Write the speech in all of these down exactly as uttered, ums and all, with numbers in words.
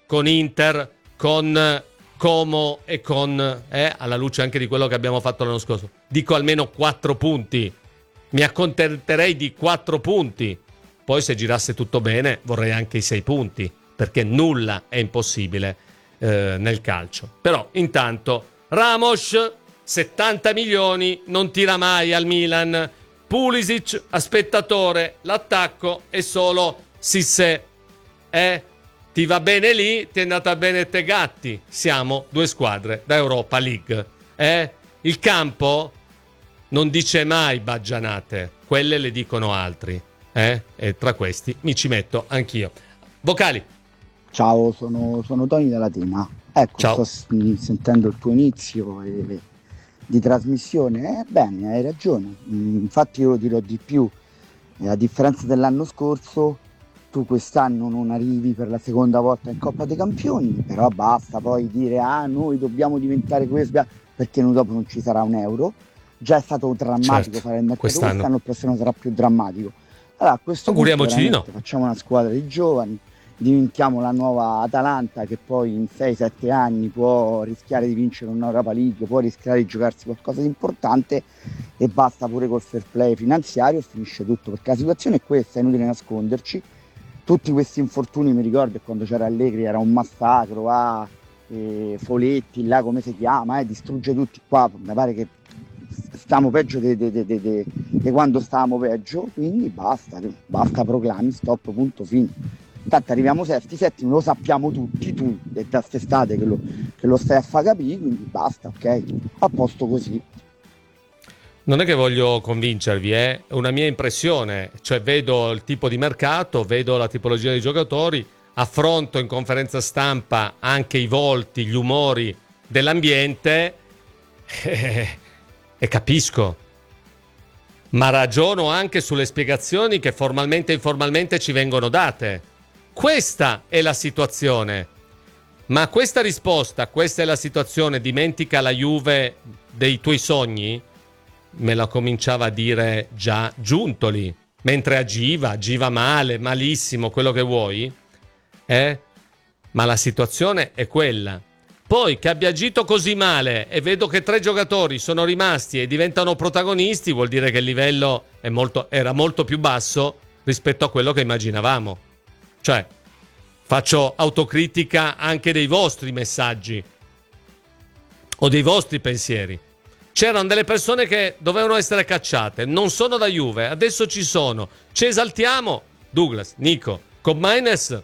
con Inter, con Como e con, eh, alla luce anche di quello che abbiamo fatto l'anno scorso, dico almeno quattro punti. Mi accontenterei di quattro punti. Poi se girasse tutto bene vorrei anche i sei punti, perché nulla è impossibile eh, nel calcio. Però intanto Ramos, settanta milioni, non tira mai al Milan. Pulisic a spettatore, l'attacco è solo Cissé. Eh, ti va bene lì, ti è andata bene te Gatti. Siamo due squadre da Europa League. Eh, il campo non dice mai baggianate, quelle le dicono altri. Eh? E tra questi mi ci metto anch'io. Vocali. Ciao, sono, sono Tony da Latina. Ecco, Ciao. sto sentendo il tuo inizio e, di trasmissione. Eh, bene, hai ragione. Infatti io lo dirò di più. E a differenza dell'anno scorso, tu quest'anno non arrivi per la seconda volta in Coppa dei Campioni, però basta poi dire ah noi dobbiamo diventare questo, perché noi dopo non ci sarà un euro. Già è stato drammatico Certo, fare il mercato quest'anno. quest'anno, il prossimo sarà più drammatico. Allora, a questo Auguriamoci punto di no. facciamo una squadra di giovani, diventiamo la nuova Atalanta che poi in sei sette anni può rischiare di vincere un'Europa League, può rischiare di giocarsi qualcosa di importante e basta pure col fair play finanziario e finisce tutto, perché la situazione è questa, è inutile nasconderci. Tutti questi infortuni, mi ricordo quando c'era Allegri era un massacro, ah, eh, Foletti, là come si chiama, eh, distrugge tutti qua, mi pare che stiamo peggio di quando stavamo peggio, quindi basta, basta proclami, stop, punto, fine. Intanto arriviamo sesti, settimi, lo sappiamo tutti, tu e da quest'estate che lo, che lo stai a far capire, quindi basta, ok? A posto così. Non è che voglio convincervi, è una mia impressione, cioè vedo il tipo di mercato, vedo la tipologia di giocatori, affronto in conferenza stampa anche i volti, gli umori dell'ambiente e, e capisco, ma ragiono anche sulle spiegazioni che formalmente e informalmente ci vengono date. Questa è la situazione, ma questa risposta, questa è la situazione, dimentica la Juve dei tuoi sogni? Me la cominciava a dire già Giuntoli, mentre agiva, agiva male, malissimo, quello che vuoi, eh? Ma la situazione è quella. Poi che abbia agito così male e vedo che tre giocatori sono rimasti e diventano protagonisti, vuol dire che il livello è molto, era molto più basso rispetto a quello che immaginavamo. Cioè, faccio autocritica anche dei vostri messaggi o dei vostri pensieri. C'erano delle persone che dovevano essere cacciate, non sono da Juve, adesso ci sono. Ci esaltiamo, Douglas, Nico, Koopmeiners,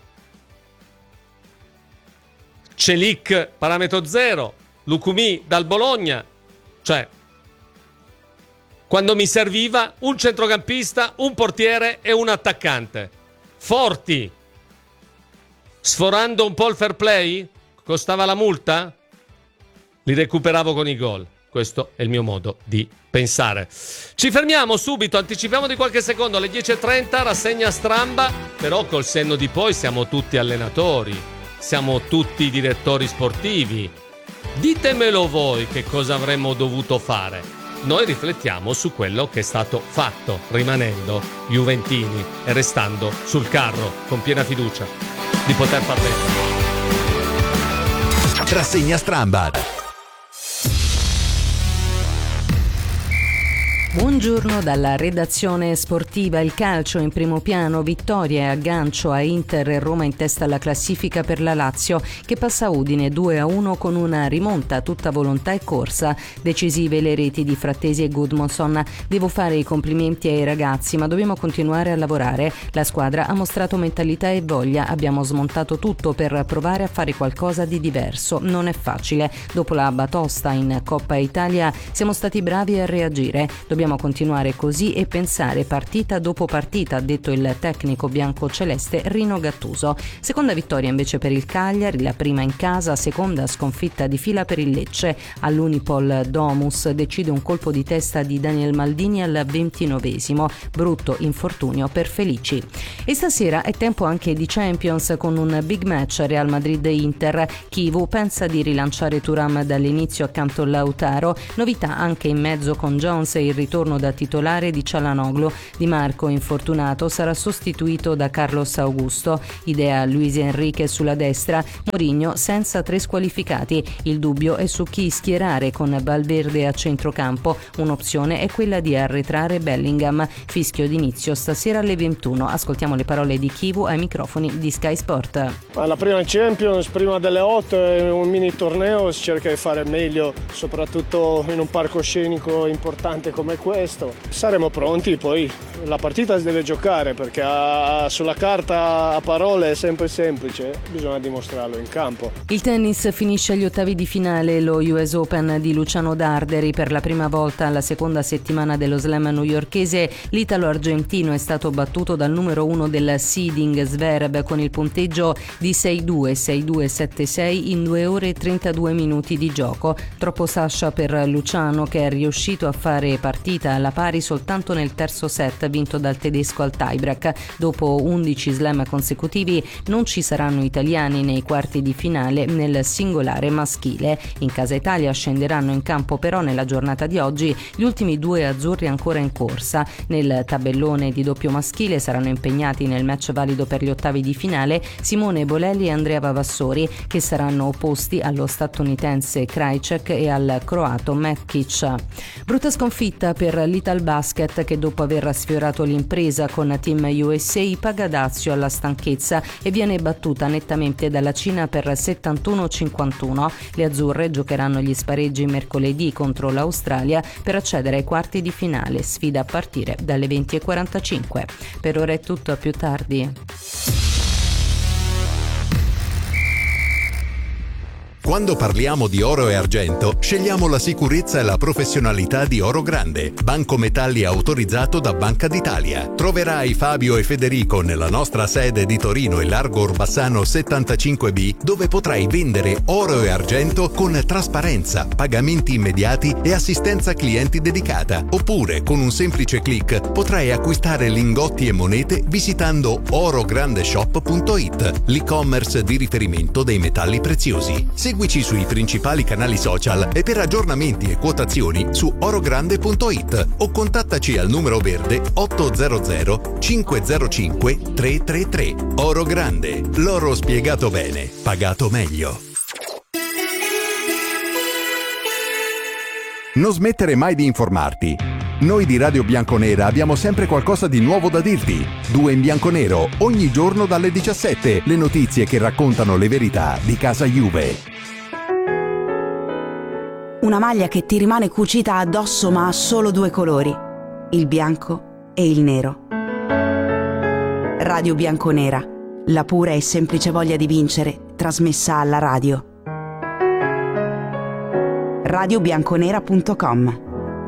Celik, parametro zero, Lucumi dal Bologna. Cioè, quando mi serviva un centrocampista, un portiere e un attaccante. Forti. Sforando un po' il fair play? Costava la multa? Li recuperavo con i gol. Questo è il mio modo di pensare. Ci fermiamo subito, anticipiamo di qualche secondo alle dieci e trenta, rassegna stramba, però col senno di poi siamo tutti allenatori, siamo tutti direttori sportivi. Ditemelo voi che cosa avremmo dovuto fare. Noi riflettiamo su quello che è stato fatto, rimanendo juventini e restando sul carro con piena fiducia di poter far bene. Rassegna stramba. Buongiorno dalla redazione sportiva. Il calcio in primo piano, vittoria e aggancio a Inter e Roma in testa alla classifica per la Lazio che passa Udine due a uno con una rimonta a tutta volontà e corsa. Decisive le reti di Frattesi e Gudmundsson. Devo fare i complimenti ai ragazzi, ma dobbiamo continuare a lavorare. La squadra ha mostrato mentalità e voglia, abbiamo smontato tutto per provare a fare qualcosa di diverso. Non è facile. Dopo la batosta in Coppa Italia siamo stati bravi a reagire. Dobbiamo Dobbiamo continuare così e pensare partita dopo partita, ha detto il tecnico biancoceleste Rino Gattuso. Seconda vittoria invece per il Cagliari, la prima in casa, seconda sconfitta di fila per il Lecce. All'Unipol Domus decide un colpo di testa di Daniel Maldini al ventinovesimo, brutto infortunio per Felici. E stasera è tempo anche di Champions con un big match Real Madrid-Inter. Chivu pensa di rilanciare Thuram dall'inizio accanto a Lautaro, novità anche in mezzo con Jones e il ritorno ritorno da titolare di Çalhanoğlu. Di Marco, infortunato, sarà sostituito da Carlos Augusto. Idea Luis Enrique sulla destra, Mourinho senza tre squalificati. Il dubbio è su chi schierare con Valverde a centrocampo. Un'opzione è quella di arretrare Bellingham. Fischio d'inizio stasera alle ventuno. Ascoltiamo le parole di Chivu ai microfoni di Sky Sport. La prima Champions, prima delle otto, è un mini torneo, si cerca di fare meglio, soprattutto in un palcoscenico importante come questo. Saremo pronti, poi la partita si deve giocare, perché a, sulla carta a parole è sempre semplice, bisogna dimostrarlo in campo. Il tennis finisce agli ottavi di finale lo U S Open di Luciano Darderi. Per la prima volta alla seconda settimana dello slam newyorkese l'italo-argentino è stato battuto dal numero uno del seeding Zverev con il punteggio di sei due sei due sette sei in due ore e trentadue minuti di gioco. Troppo Sasha per Luciano, che è riuscito a fare partita alla pari soltanto nel terzo set vinto dal tedesco al tiebreak. Dopo undici slam consecutivi non ci saranno italiani nei quarti di finale nel singolare maschile. In casa Italia scenderanno in campo però nella giornata di oggi gli ultimi due azzurri ancora in corsa. Nel tabellone di doppio maschile saranno impegnati nel match valido per gli ottavi di finale Simone Bolelli e Andrea Vavassori, che saranno opposti allo statunitense Krajicek e al croato Metkic. Brutta sconfitta per l'Italbasket, che dopo aver sfiorato l'impresa con Team U S A paga dazio alla stanchezza e viene battuta nettamente dalla Cina per settantuno a cinquantuno. Le azzurre giocheranno gli spareggi mercoledì contro l'Australia per accedere ai quarti di finale, sfida a partire dalle venti e quarantacinque. Per ora è tutto, a più tardi. Quando parliamo di oro e argento, scegliamo la sicurezza e la professionalità di Oro Grande, banco metalli autorizzato da Banca d'Italia. Troverai Fabio e Federico nella nostra sede di Torino e Largo Orbassano settantacinque B, dove potrai vendere oro e argento con trasparenza, pagamenti immediati e assistenza clienti dedicata. Oppure, con un semplice click, potrai acquistare lingotti e monete visitando orograndeshop punto it, l'e-commerce di riferimento dei metalli preziosi. Seguici sui principali canali social e per aggiornamenti e quotazioni su orogrande punto it o contattaci al numero verde otto zero zero cinque zero cinque tre tre tre. Oro Grande, l'oro spiegato bene, pagato meglio. Non smettere mai di informarti. Noi di Radio Bianconera abbiamo sempre qualcosa di nuovo da dirti. Due in bianconero, ogni giorno dalle diciassette, le notizie che raccontano le verità di casa Juve. Una maglia che ti rimane cucita addosso ma ha solo due colori, il bianco e il nero. Radio Bianconera, la pura e semplice voglia di vincere, trasmessa alla radio. radio bianconera punto com.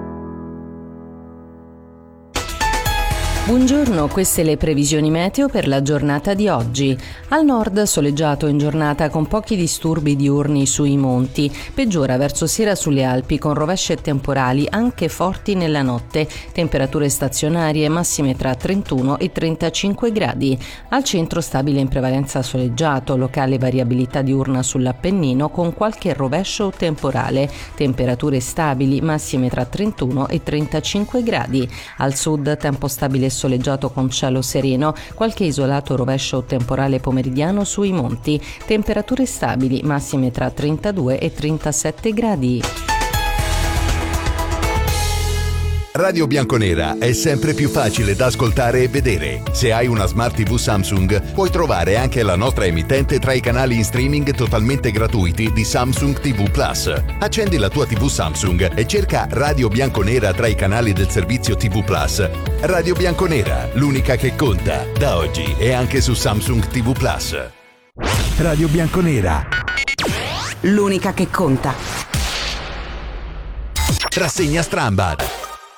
Buongiorno, queste le previsioni meteo per la giornata di oggi. Al nord soleggiato in giornata con pochi disturbi diurni sui monti, peggiora verso sera sulle Alpi con rovesci e temporali anche forti nella notte, temperature stazionarie massime tra trentuno e trentacinque gradi. Al centro stabile in prevalenza soleggiato, locale variabilità diurna sull'Appennino con qualche rovescio o temporale, temperature stabili massime tra trentuno e trentacinque gradi. Al sud tempo stabile soleggiato con cielo sereno, qualche isolato rovescio o temporale pomeridiano sui monti, temperature stabili massime tra trentadue e trentasette gradi. Radio Bianconera è sempre più facile da ascoltare e vedere. Se hai una Smart tivù Samsung, puoi trovare anche la nostra emittente tra i canali in streaming totalmente gratuiti di Samsung tivù Plus. Accendi la tua tivù Samsung e cerca Radio Bianconera tra i canali del servizio tivù Plus. Radio Bianconera, l'unica che conta, da oggi e anche su Samsung tivù Plus. Radio Bianconera, l'unica che conta. Rassegna Strambad.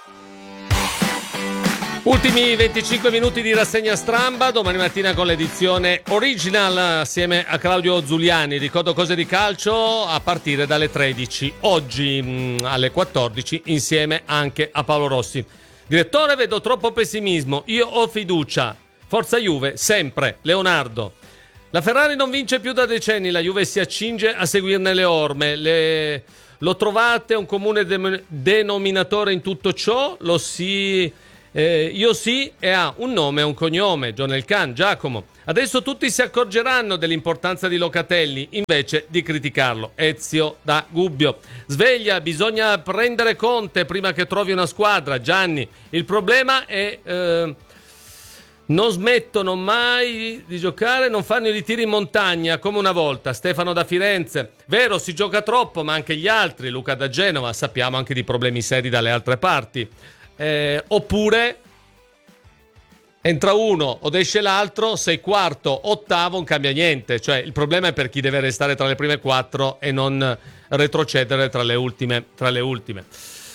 Ultimi venticinque minuti di rassegna Stramba, domani mattina con l'edizione original assieme a Claudio Zuliani. Ricordo cose di calcio a partire dalle tredici, oggi mh, alle quattordici insieme anche a Paolo Rossi. Direttore, vedo troppo pessimismo, io ho fiducia, forza Juve, sempre, Leonardo. La Ferrari non vince più da decenni, la Juve si accinge a seguirne le orme. Le... Lo trovate un comune de- denominatore in tutto ciò? Lo si... Eh, io sì, e ha un nome e un cognome, John Elkann, Giacomo. Adesso tutti si accorgeranno dell'importanza di Locatelli invece di criticarlo. Ezio da Gubbio. Sveglia, bisogna prendere Conte prima che trovi una squadra. Gianni, il problema è... Eh, non smettono mai di giocare, non fanno i ritiri in montagna come una volta. Stefano da Firenze. Vero, si gioca troppo, ma anche gli altri. Luca da Genova, sappiamo anche di problemi seri dalle altre parti. Eh, oppure entra uno o esce l'altro, sei quarto, ottavo, non cambia niente. Cioè il problema è per chi deve restare tra le prime quattro e non retrocedere tra le ultime, tra le ultime.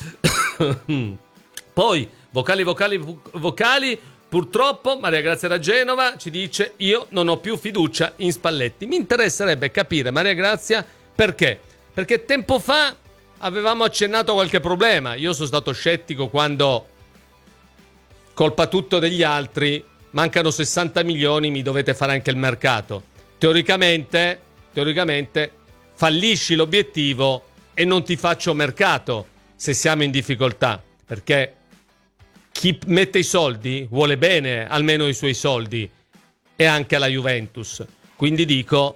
Poi vocali vocali vocali. Purtroppo Maria Grazia da Genova ci dice: io non ho più fiducia in Spalletti. Mi interesserebbe capire, Maria Grazia, perché? Perché tempo fa avevamo accennato a qualche problema. Io sono stato scettico quando, colpa tutto degli altri, mancano sessanta milioni, mi dovete fare anche il mercato. Teoricamente, teoricamente fallisci l'obiettivo e non ti faccio mercato se siamo in difficoltà, perché chi mette i soldi vuole bene almeno i suoi soldi, e anche alla Juventus. Quindi dico,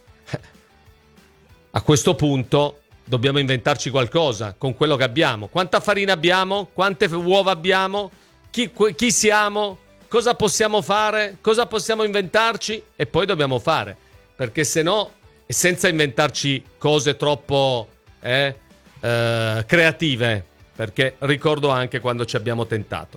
a questo punto dobbiamo inventarci qualcosa con quello che abbiamo. Quanta farina abbiamo? Quante uova abbiamo? Chi, chi siamo? Cosa possiamo fare? Cosa possiamo inventarci? E poi dobbiamo fare, perché se no, senza inventarci cose troppo eh, eh, creative, perché ricordo anche quando ci abbiamo tentato.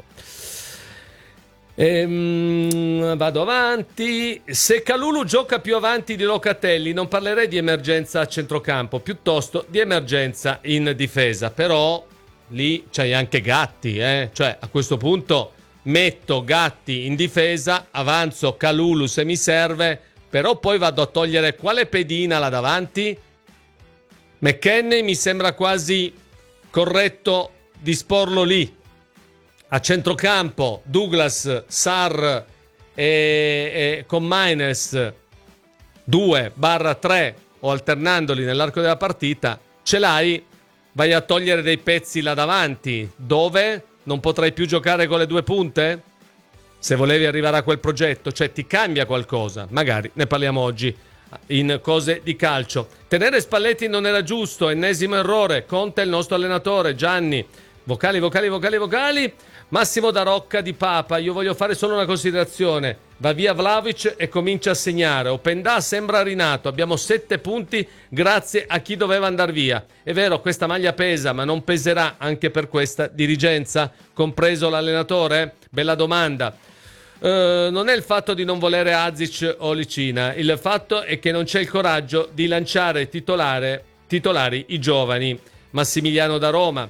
Ehm, vado avanti. Se Kalulu gioca più avanti di Locatelli, non parlerei di emergenza a centrocampo, piuttosto di emergenza in difesa. Però lì c'hai anche Gatti, eh? Cioè a questo punto metto Gatti in difesa, avanzo Kalulu se mi serve, però poi vado a togliere quale pedina là davanti. McKennie mi sembra quasi corretto disporlo lì. A centrocampo Douglas, Sarr e, e con Maines due barra tre o alternandoli nell'arco della partita, ce l'hai, vai a togliere dei pezzi là davanti. Dove? Non potrai più giocare con le due punte? Se volevi arrivare a quel progetto, cioè ti cambia qualcosa. Magari ne parliamo oggi in cose di calcio. Tenere Spalletti non era giusto, ennesimo errore. Conte è il nostro allenatore. Gianni, vocali, vocali, vocali, vocali. Massimo da Rocca di Papa, io voglio fare solo una considerazione. Va via Vlahovic e comincia a segnare. Openda sembra rinato, abbiamo sette punti grazie a chi doveva andare via. È vero, questa maglia pesa, ma non peserà anche per questa dirigenza, compreso l'allenatore? Bella domanda. Uh, non è il fatto di non volere Azic o Licina, il fatto è che non c'è il coraggio di lanciare titolare, titolari i giovani. Massimiliano da Roma.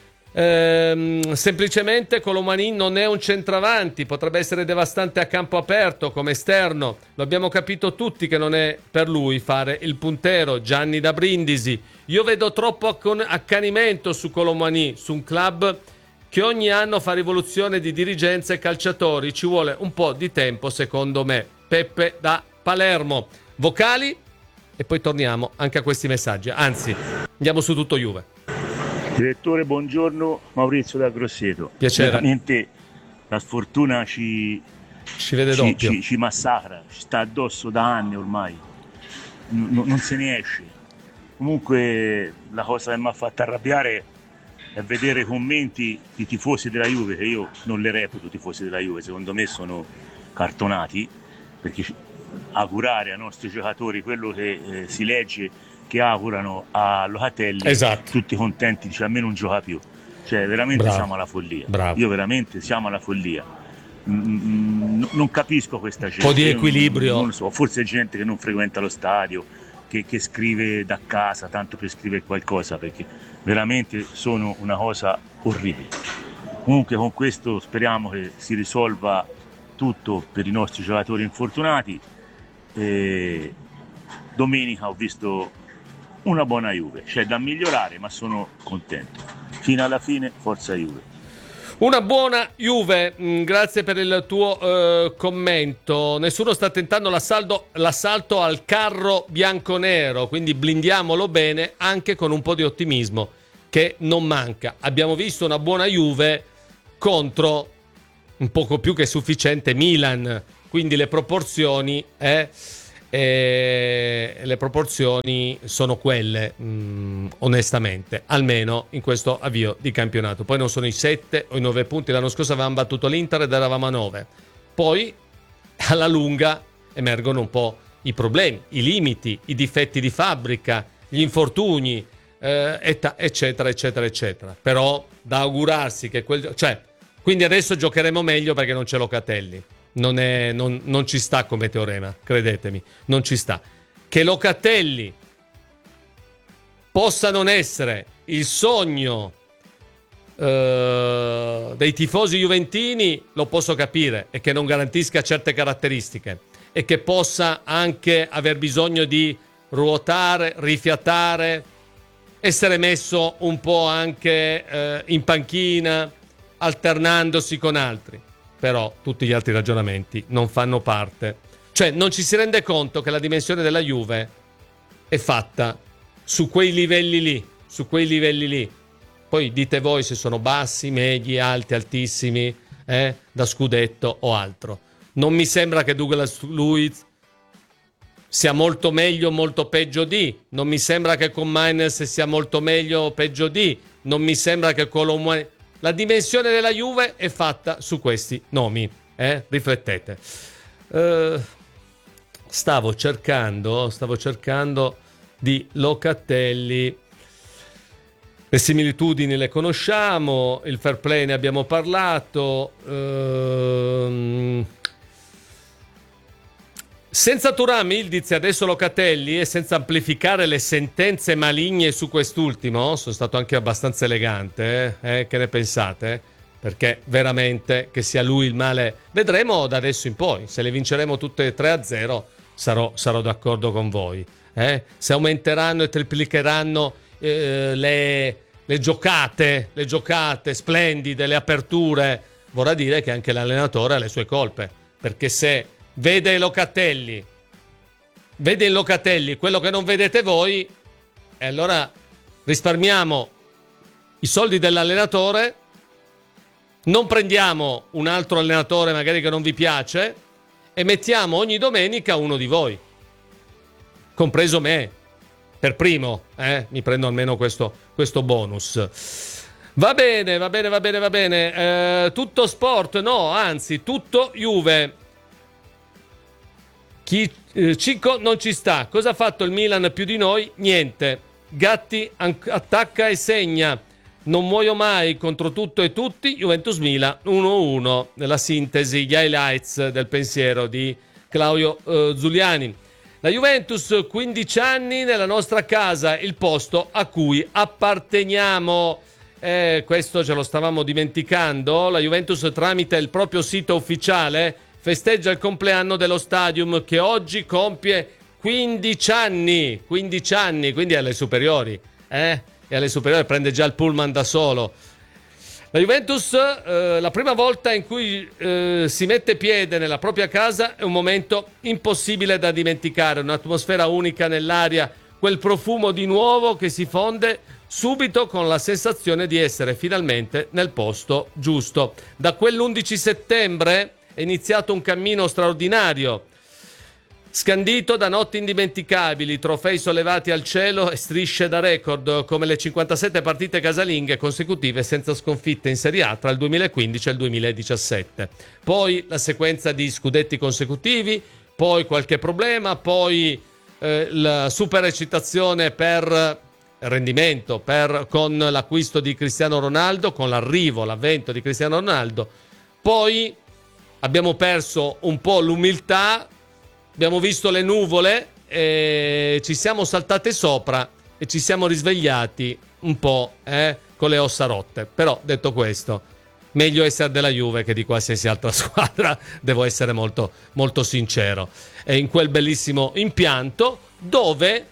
Ehm, semplicemente Colomani non è un centravanti, potrebbe essere devastante a campo aperto come esterno, lo abbiamo capito tutti che non è per lui fare il puntero. Gianni da Brindisi, io vedo troppo accanimento su Colomani, su un club che ogni anno fa rivoluzione di dirigenza e calciatori, ci vuole un po' di tempo secondo me. Peppe da Palermo. Vocali e poi torniamo anche a questi messaggi, anzi andiamo su tutto Juve. Direttore, buongiorno, Maurizio da Grosseto. Piacere. Veramente la sfortuna ci, ci vede ci, doppio. Ci, ci massacra, ci sta addosso da anni ormai, N- non se ne esce. Comunque la cosa che mi ha fatto arrabbiare è vedere i commenti di tifosi della Juve, che io non le reputo tifosi della Juve, secondo me sono cartonati, perché augurare ai nostri giocatori quello che eh, si legge che augurano a Locatelli, esatto. Tutti contenti, dice a me non gioca più, cioè veramente Bravo. siamo alla follia. Bravo. Io veramente siamo alla follia, mm, non capisco questa gente. Un po' di equilibrio. Non, non lo so, forse è gente che non frequenta lo stadio, che, che scrive da casa tanto per scrivere qualcosa, perché veramente sono una cosa orribile. Comunque con questo speriamo che si risolva tutto per i nostri giocatori infortunati. E domenica ho visto una buona Juve, c'è da migliorare, ma sono contento. Fino alla fine, forza Juve. Una buona Juve, mm, grazie per il tuo eh, commento. Nessuno sta tentando l'assalto, l'assalto al carro bianconero, quindi blindiamolo bene anche con un po' di ottimismo che non manca. Abbiamo visto una buona Juve contro un poco più che sufficiente Milan, quindi le proporzioni eh, eh, le proporzioni sono quelle, mh, onestamente, almeno in questo avvio di campionato. Poi non sono i sette o i nove punti, l'anno scorso avevamo battuto l'Inter ed eravamo a nove. Poi alla lunga emergono un po' i problemi, i limiti, i difetti di fabbrica, gli infortuni, eh, eccetera eccetera eccetera. Però da augurarsi che quel, cioè, quindi adesso giocheremo meglio perché non c'è Locatelli. Non, è, non, non ci sta come teorema, credetemi, non ci sta. Che Locatelli possa non essere il sogno eh, dei tifosi juventini lo posso capire, e che non garantisca certe caratteristiche e che possa anche aver bisogno di ruotare, rifiatare, essere messo un po' anche eh, in panchina, alternandosi con altri. Però tutti gli altri ragionamenti non fanno parte. Cioè non ci si rende conto che la dimensione della Juve è fatta su quei livelli lì, su quei livelli lì. Poi dite voi se sono bassi, medi, alti, altissimi, eh, da scudetto o altro. Non mi sembra che Douglas Luiz sia molto meglio o molto peggio di. Non mi sembra che con Mainz sia molto meglio o peggio di. Non mi sembra che Colomboani... La dimensione della Juve è fatta su questi nomi, eh? Riflettete. Uh, stavo cercando, stavo cercando di Locatelli. Le similitudini le conosciamo, il fair play ne abbiamo parlato. Uh, senza Thuram, Ildiz e adesso Locatelli, e senza amplificare le sentenze maligne su quest'ultimo, sono stato anche abbastanza elegante, eh? Eh, che ne pensate? Perché veramente che sia lui il male, vedremo da adesso in poi, se le vinceremo tutte tre a zero sarò, sarò d'accordo con voi, eh? Se aumenteranno e triplicheranno eh, le, le giocate, le giocate splendide, le aperture, vorrà dire che anche l'allenatore ha le sue colpe, perché se vede Locatelli, vede in Locatelli quello che non vedete voi, e allora risparmiamo i soldi dell'allenatore, non prendiamo un altro allenatore magari che non vi piace e mettiamo ogni domenica uno di voi, compreso me, per primo, eh? Mi prendo almeno questo, questo bonus. Va bene, va bene, va bene, va bene. Eh, tutto sport? No, anzi, tutto Juve. Chi, eh, Cicco non ci sta. Cosa ha fatto il Milan più di noi? Niente. Gatti an- attacca e segna. Non muoio mai contro tutto e tutti. Juventus Milan uno a uno. Nella sintesi, gli highlights del pensiero di Claudio eh, Zuliani. La Juventus, quindici anni nella nostra casa, il posto a cui apparteniamo. Eh, questo ce lo stavamo dimenticando. La Juventus, tramite il proprio sito ufficiale, festeggia il compleanno dello Stadium, che oggi compie quindici anni, quindici anni, quindi alle superiori, eh? E alle superiori prende già il pullman da solo. La Juventus, eh, la prima volta in cui eh, si mette piede nella propria casa è un momento impossibile da dimenticare, un'atmosfera unica nell'aria, quel profumo di nuovo che si fonde subito con la sensazione di essere finalmente nel posto giusto. Da quell'undici settembre è iniziato un cammino straordinario, scandito da notti indimenticabili, trofei sollevati al cielo e strisce da record, come le cinquantasette partite casalinghe consecutive senza sconfitte in Serie A tra il duemilaquindici e il duemiladiciassette. Poi la sequenza di scudetti consecutivi, poi qualche problema, poi eh, la super eccitazione per rendimento per, con l'acquisto di Cristiano Ronaldo, con l'arrivo, l'avvento di Cristiano Ronaldo. Poi abbiamo perso un po' l'umiltà, abbiamo visto le nuvole e ci siamo saltate sopra e ci siamo risvegliati un po' eh, con le ossa rotte. Però, detto questo, meglio essere della Juve che di qualsiasi altra squadra, devo essere molto, molto sincero. E in quel bellissimo impianto dove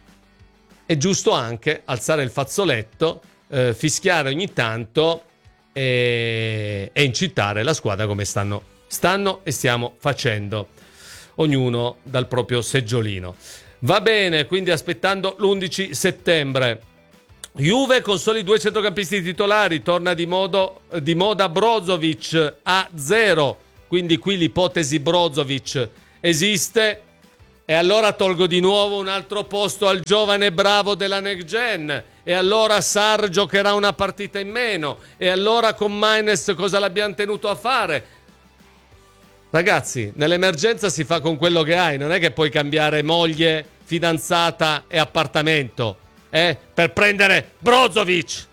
è giusto anche alzare il fazzoletto, eh, fischiare ogni tanto e, e incitare la squadra come stanno, stanno e stiamo facendo, ognuno dal proprio seggiolino. Va bene, quindi aspettando l'undici settembre. Juve con soli due centrocampisti titolari, torna di, modo, di moda Brozovic a zero, quindi qui l'ipotesi Brozovic esiste, e allora tolgo di nuovo un altro posto al giovane bravo della Next Gen, e allora Sarr giocherà una partita in meno, e allora con Maines cosa l'abbiamo tenuto a fare? Ragazzi, nell'emergenza si fa con quello che hai, non è che puoi cambiare moglie, fidanzata e appartamento eh, per prendere Brozovic,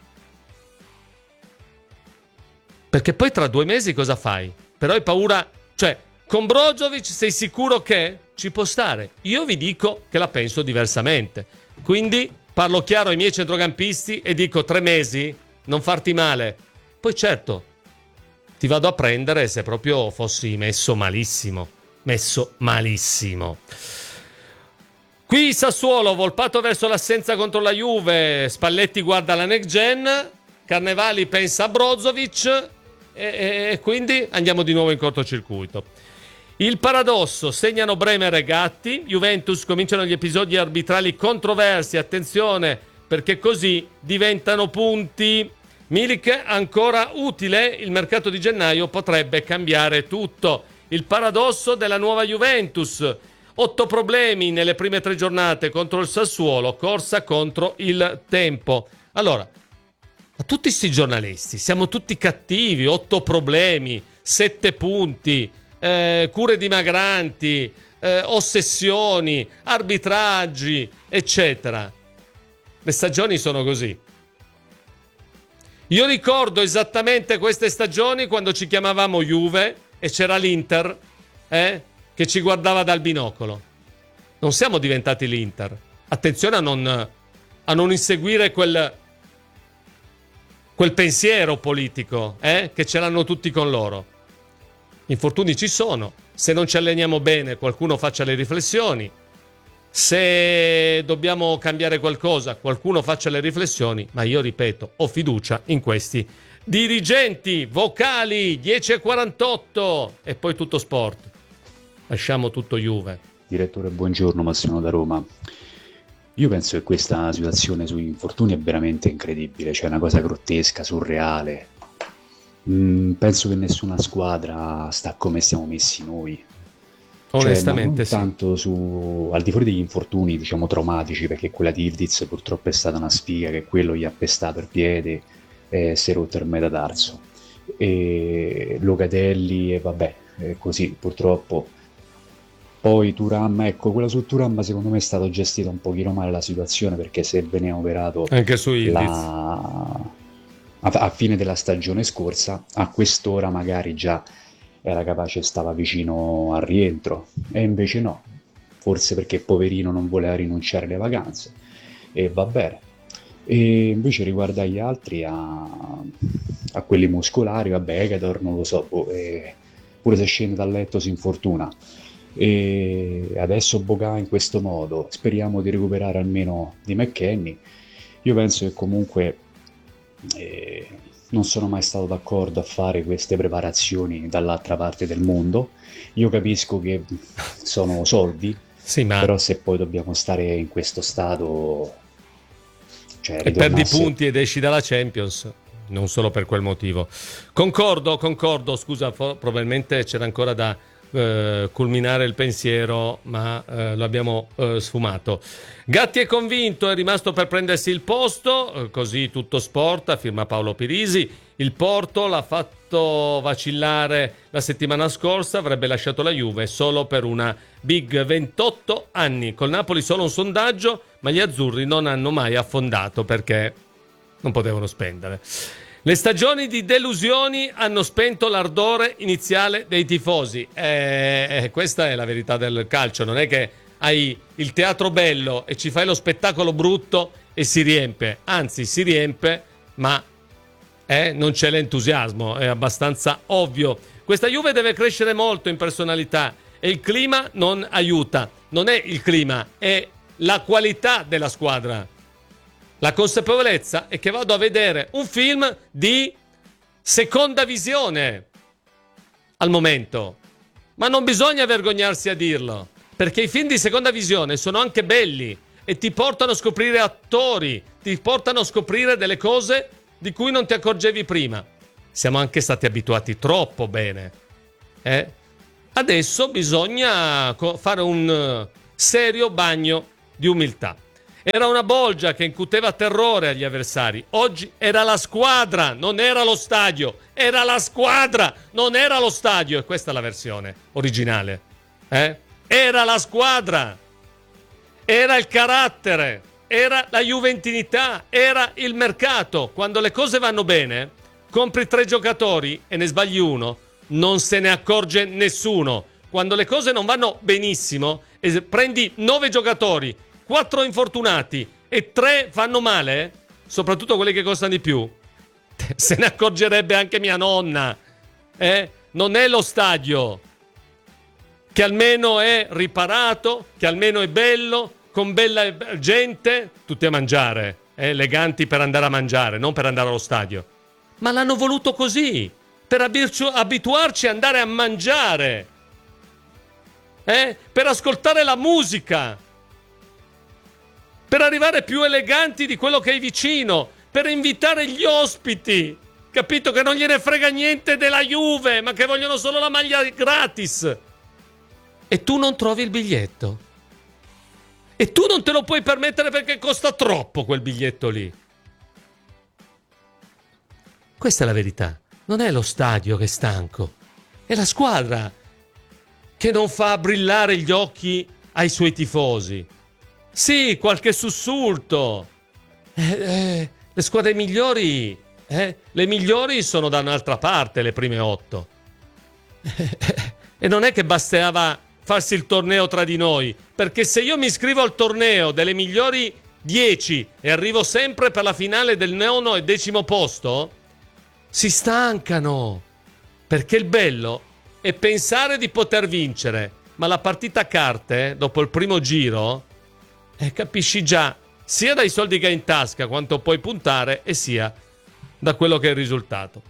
perché poi tra due mesi cosa fai? Però hai paura, cioè con Brozovic sei sicuro che ci può stare? Io vi dico che la penso diversamente, quindi parlo chiaro ai miei centrocampisti e dico tre mesi, non farti male, poi certo ti vado a prendere se proprio fossi messo malissimo, messo malissimo. Qui Sassuolo, Volpato verso l'assenza contro la Juve, Spalletti guarda la Next Gen, Carnevali pensa a Brozovic e, e quindi andiamo di nuovo in cortocircuito. Il paradosso, segnano Bremer e Gatti, Juventus cominciano gli episodi arbitrali controversi, attenzione perché così diventano punti. Milik ancora utile, il mercato di gennaio potrebbe cambiare tutto. Il paradosso della nuova Juventus, otto problemi nelle prime tre giornate contro il Sassuolo, corsa contro il tempo. Allora, a tutti questi giornalisti, siamo tutti cattivi, otto problemi, sette punti, eh, cure dimagranti, eh, ossessioni, arbitraggi, eccetera. Le stagioni sono così. Io ricordo esattamente queste stagioni quando ci chiamavamo Juve e c'era l'Inter eh, che ci guardava dal binocolo. Non siamo diventati l'Inter. Attenzione a non, a non inseguire quel, quel pensiero politico eh, che ce l'hanno tutti con loro. Infortuni ci sono. Se non ci alleniamo bene, qualcuno faccia le riflessioni. Se dobbiamo cambiare qualcosa, qualcuno faccia le riflessioni, ma io ripeto, ho fiducia in questi dirigenti. Vocali dieci e quarantotto e poi tutto sport. Lasciamo tutto Juve. Direttore, buongiorno, Massimo da Roma. Io penso che questa situazione sugli infortuni è veramente incredibile, cioè una cosa grottesca, surreale. Mm, penso che nessuna squadra sta come stiamo messi noi. Onestamente, cioè, non tanto su, al di fuori degli infortuni, diciamo, traumatici, perché quella di Ildiz purtroppo è stata una sfiga, che quello gli ha pestato il piede e si è rotto il metatarso. E Locatelli, e vabbè, è così, purtroppo. Poi Thuram, ecco, quella su Thuram secondo me è stato gestita un pochino male la situazione, perché se veniva operato anche su Ildiz la... a, a fine della stagione scorsa, a quest'ora magari già era capace, stava vicino al rientro, e invece no, forse perché poverino non voleva rinunciare alle vacanze, e va bene. E invece riguardo agli altri, a, a quelli muscolari, vabbè, Egador non lo so, e pure se scende dal letto si infortuna, e adesso Boga in questo modo, speriamo di recuperare almeno di McKennie. Io penso che comunque eh, non sono mai stato d'accordo a fare queste preparazioni dall'altra parte del mondo. Io capisco che sono soldi, sì, ma... però se poi dobbiamo stare in questo stato, cioè, e perdi ritornasse... punti ed esci dalla Champions, non solo per quel motivo. Concordo, concordo, scusa, fo- probabilmente c'era ancora da eh, culminare il pensiero, ma eh, lo abbiamo eh, sfumato. Gatti è convinto, è rimasto per prendersi il posto, eh, così tutto sport, firma Paolo Pirisi. Il Porto l'ha fatto vacillare la settimana scorsa, avrebbe lasciato la Juve solo per una big, ventotto anni. Col Napoli solo un sondaggio, ma gli azzurri non hanno mai affondato perché non potevano spendere. Le stagioni di delusioni hanno spento l'ardore iniziale dei tifosi. E questa è la verità del calcio. Non è che hai il teatro bello e ci fai lo spettacolo brutto e si riempie. Anzi, si riempie, ma eh, non c'è l'entusiasmo. È abbastanza ovvio. Questa Juve deve crescere molto in personalità e il clima non aiuta. Non è il clima, è la qualità della squadra. La consapevolezza è che vado a vedere un film di seconda visione al momento, ma non bisogna vergognarsi a dirlo, perché i film di seconda visione sono anche belli e ti portano a scoprire attori, ti portano a scoprire delle cose di cui non ti accorgevi prima. Siamo anche stati abituati troppo bene, eh? Adesso bisogna fare un serio bagno di umiltà. Era una bolgia che incuteva terrore agli avversari. Oggi era la squadra, non era lo stadio. Era la squadra, non era lo stadio. E questa è la versione originale. Eh? Era la squadra. Era il carattere. Era la juventinità. Era il mercato. Quando le cose vanno bene, compri tre giocatori e ne sbagli uno, non se ne accorge nessuno. Quando le cose non vanno benissimo, prendi nove giocatori, quattro infortunati e tre fanno male, soprattutto quelli che costano di più, se ne accorgerebbe anche mia nonna. Eh? Non è lo stadio, che almeno è riparato, che almeno è bello, con bella gente, tutti a mangiare, eh? Eleganti per andare a mangiare, non per andare allo stadio. Ma l'hanno voluto così, per abituarci ad andare a mangiare, eh? Per ascoltare la musica, per arrivare più eleganti di quello che hai vicino, per invitare gli ospiti, capito? Che non gliene frega niente della Juve, ma che vogliono solo la maglia gratis. E tu non trovi il biglietto. E tu non te lo puoi permettere perché costa troppo quel biglietto lì. Questa è la verità. Non è lo stadio che è stanco, è la squadra che non fa brillare gli occhi ai suoi tifosi. Sì, qualche sussulto. Eh, eh, le squadre migliori, eh, le migliori sono da un'altra parte, le prime otto. Eh, eh, e non è che bastava farsi il torneo tra di noi, perché se io mi iscrivo al torneo delle migliori dieci e arrivo sempre per la finale del nono e decimo posto, si stancano, perché il bello è pensare di poter vincere, ma la partita a carte, dopo il primo giro, eh, capisci già, sia dai soldi che hai in tasca quanto puoi puntare, e sia da quello che è il risultato.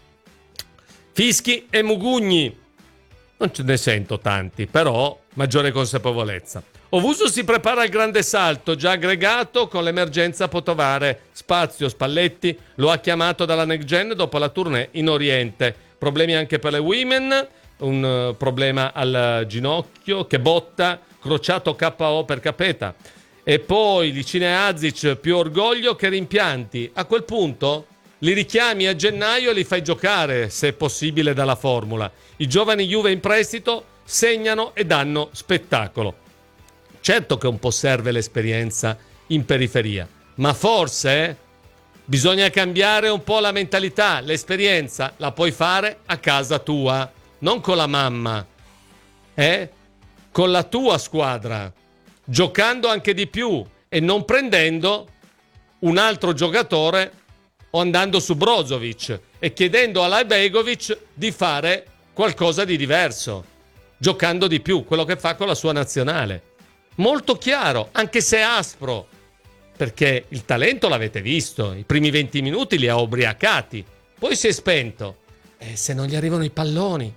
Fischi e mugugni, non ce ne sento tanti, però maggiore consapevolezza. Ovuso si prepara al grande salto, già aggregato con l'emergenza Potovare. Spazio, Spalletti lo ha chiamato dalla Next Gen dopo la tournée in Oriente. Problemi anche per le women, un uh, problema al ginocchio che botta, crociato K O per Capeta. E poi Licine e Azic, più orgoglio che rimpianti. A quel punto li richiami a gennaio e li fai giocare, se è possibile, dalla formula. I giovani Juve in prestito segnano e danno spettacolo. Certo che un po' serve l'esperienza in periferia, ma forse bisogna cambiare un po' la mentalità. L'esperienza la puoi fare a casa tua, non con la mamma, eh? Con la tua squadra, giocando anche di più e non prendendo un altro giocatore o andando su Brozovic e chiedendo a Lajbegovic di fare qualcosa di diverso, giocando di più, quello che fa con la sua nazionale. Molto chiaro, anche se aspro, perché il talento l'avete visto, i primi venti minuti li ha ubriacati, poi si è spento. E se non gli arrivano i palloni,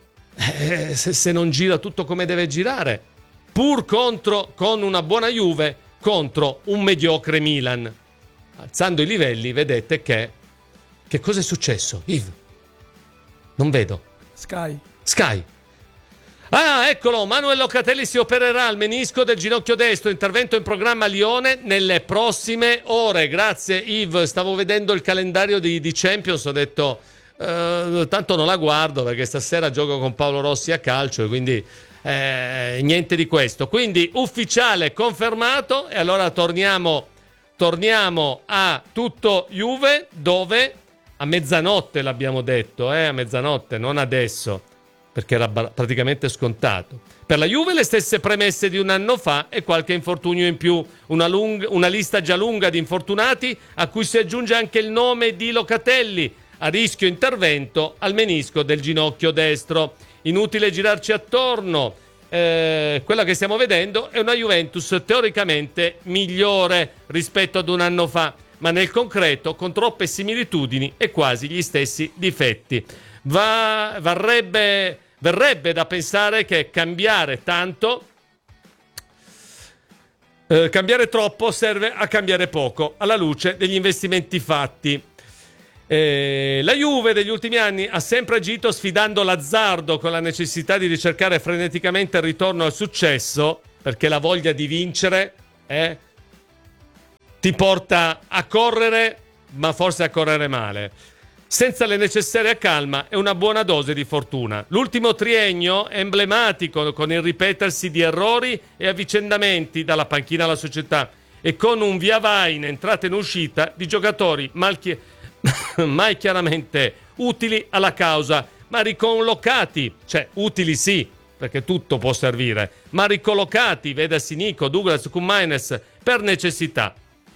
eh, se, se non gira tutto come deve girare, pur contro, con una buona Juve, contro un mediocre Milan. Alzando i livelli, vedete che... Che cosa è successo, Yves? Non vedo. Sky. Sky. Ah, eccolo, Manuel Locatelli si opererà al menisco del ginocchio destro, intervento in programma a Lione nelle prossime ore. Grazie Yves, stavo vedendo il calendario di, di Champions, ho detto eh, tanto non la guardo perché stasera gioco con Paolo Rossi a calcio e quindi eh, niente di questo. Quindi ufficiale, confermato, e allora torniamo, torniamo a tutto Juve, dove a mezzanotte l'abbiamo detto, eh, a mezzanotte, non adesso, perché era praticamente scontato. Per la Juve le stesse premesse di un anno fa e qualche infortunio in più, una, lunga, una lista già lunga di infortunati a cui si aggiunge anche il nome di Locatelli, a rischio intervento al menisco del ginocchio destro. Inutile girarci attorno, eh, quella che stiamo vedendo è una Juventus teoricamente migliore rispetto ad un anno fa, ma nel concreto con troppe similitudini e quasi gli stessi difetti. Va, varrebbe, verrebbe da pensare che cambiare tanto, eh, cambiare troppo serve a cambiare poco, alla luce degli investimenti fatti. Eh, la Juve degli ultimi anni ha sempre agito sfidando l'azzardo con la necessità di ricercare freneticamente il ritorno al successo, perché la voglia di vincere eh, ti porta a correre, ma forse a correre male, senza le necessarie calma e una buona dose di fortuna. L'ultimo triennio è emblematico, con il ripetersi di errori e avvicendamenti dalla panchina alla società e con un via vai in entrata e in uscita di giocatori mal chi- mai chiaramente utili alla causa, ma ricollocati, cioè utili sì, perché tutto può servire, ma ricollocati, vedasi Nico, Douglas, Koumainis, per necessità.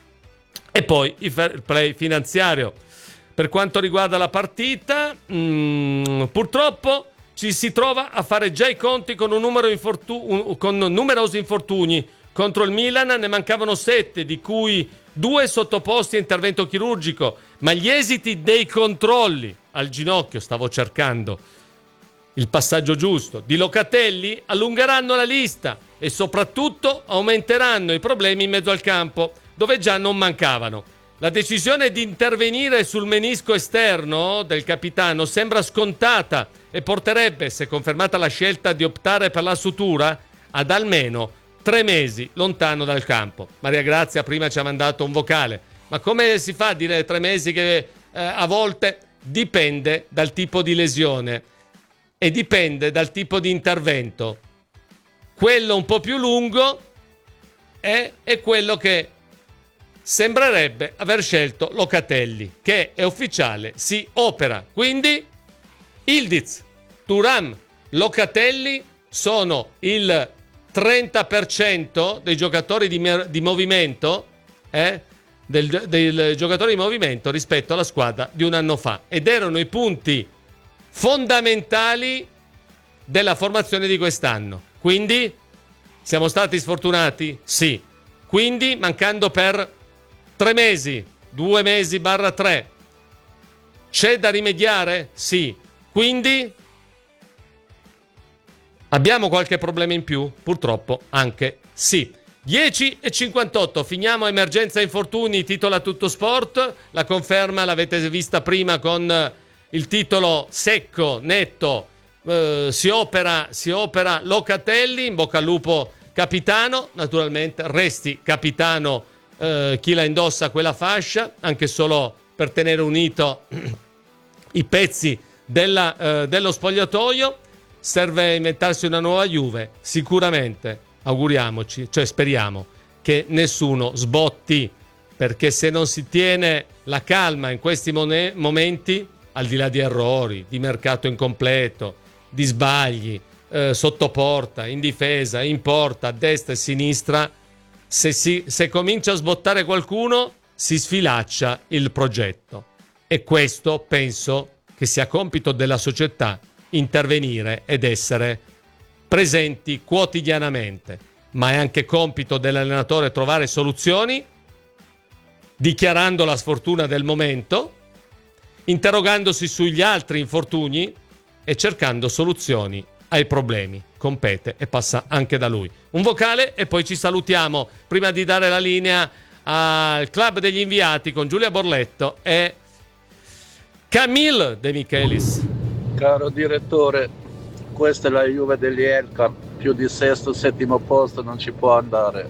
E poi il fair play finanziario. Per quanto riguarda la partita, mh, purtroppo ci si trova a fare già i conti con, un numero infortu- un, con numerosi infortuni. Contro il Milan ne mancavano sette, di cui due sottoposti a intervento chirurgico, ma gli esiti dei controlli al ginocchio, stavo cercando il passaggio giusto, di Locatelli allungheranno la lista e soprattutto aumenteranno i problemi in mezzo al campo, dove già non mancavano. La decisione di intervenire sul menisco esterno del capitano sembra scontata e porterebbe, se confermata la scelta di optare per la sutura, ad almeno tre mesi lontano dal campo. Maria Grazia prima ci ha mandato un vocale. Ma come si fa a dire tre mesi che eh, a volte dipende dal tipo di lesione e dipende dal tipo di intervento. Quello un po' più lungo è, è quello che sembrerebbe aver scelto Locatelli, che è ufficiale, si opera. Quindi Ildiz, Thuram, Locatelli sono il trenta per cento dei giocatori di, di movimento eh, del, del giocatore di movimento rispetto alla squadra di un anno fa, ed erano i punti fondamentali della formazione di quest'anno. Quindi siamo stati sfortunati? Sì. Quindi mancando per tre mesi, due mesi barra tre, c'è da rimediare? Sì. Quindi abbiamo qualche problema in più? Purtroppo anche sì. dieci e cinquantotto, finiamo emergenza infortuni, titola Tutto Sport. La conferma l'avete vista prima con il titolo secco, netto, eh, si opera, si opera Locatelli, in bocca al lupo capitano, naturalmente resti capitano eh, chi la indossa quella fascia, anche solo per tenere unito i pezzi della, eh, dello spogliatoio. Serve inventarsi una nuova Juve, sicuramente, auguriamoci, cioè speriamo che nessuno sbotti, perché se non si tiene la calma in questi mon- momenti, al di là di errori, di mercato incompleto, di sbagli, eh, sotto porta, in difesa, in porta, a destra e a sinistra, se, si, se comincia a sbottare qualcuno si sfilaccia il progetto. E questo penso che sia compito della società, intervenire ed essere presenti quotidianamente, ma è anche compito dell'allenatore trovare soluzioni, dichiarando la sfortuna del momento, interrogandosi sugli altri infortuni e cercando soluzioni ai problemi. Compete e passa anche da lui. Un vocale e poi ci salutiamo, prima di dare la linea al club degli inviati con Giulia Borletto e Camille De Michelis. Caro direttore, questa è la Juve degli Elkan, più di sesto, settimo posto non ci può andare.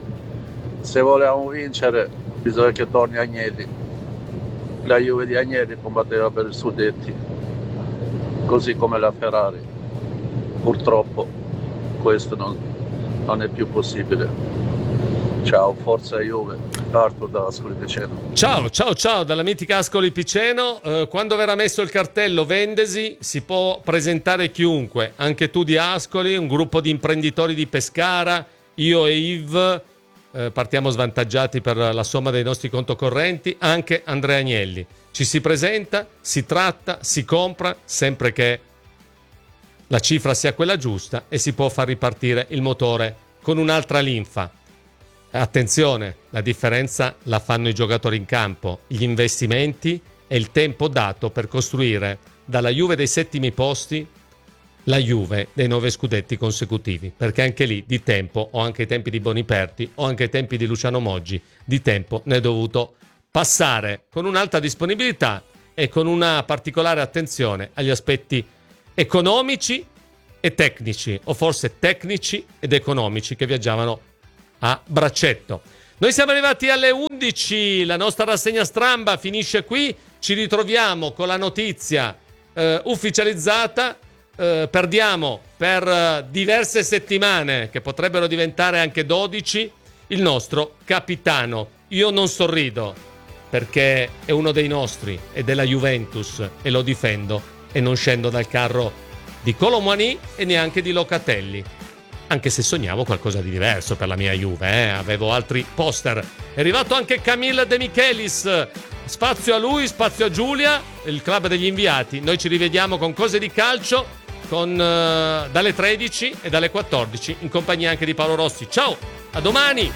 Se vogliamo vincere bisogna che torni Agnelli. La Juve di Agnelli combatteva per i Sudetti, così come la Ferrari. Purtroppo questo non, non è più possibile. Ciao, forza Juve. Arthur da Ascoli Piceno. Ciao, ciao, ciao dalla mitica Ascoli Piceno. Eh, quando verrà messo il cartello Vendesi si può presentare chiunque, anche tu di Ascoli, un gruppo di imprenditori di Pescara, io e Yves, eh, partiamo svantaggiati per la somma dei nostri conto correnti, anche Andrea Agnelli. Ci si presenta, si tratta, si compra, sempre che la cifra sia quella giusta, e si può far ripartire il motore con un'altra linfa. attenzione, la differenza la fanno i giocatori in campo, gli investimenti e il tempo dato per costruire dalla Juve dei settimi posti la Juve dei nove scudetti consecutivi, perché anche lì di tempo, o anche ai tempi di Boniperti o anche ai tempi di Luciano Moggi, di tempo ne è dovuto passare, con un'alta disponibilità e con una particolare attenzione agli aspetti economici e tecnici, o forse tecnici ed economici, che viaggiavano a braccetto. Noi siamo arrivati alle undici, la nostra rassegna stramba finisce qui, ci ritroviamo con la notizia eh, ufficializzata. Uh, perdiamo per uh, diverse settimane, che potrebbero diventare anche dodici, il nostro capitano. Io non sorrido perché è uno dei nostri, è della Juventus e lo difendo, e non scendo dal carro di Colomani e neanche di Locatelli, anche se sognavo qualcosa di diverso per la mia Juve, eh? Avevo altri poster. È arrivato anche Camille De Michelis, spazio a lui, spazio a Giulia, il club degli inviati. Noi ci rivediamo con Cose di Calcio con uh, dalle tredici e dalle quattordici, in compagnia anche di Paolo Rossi. Ciao, a domani.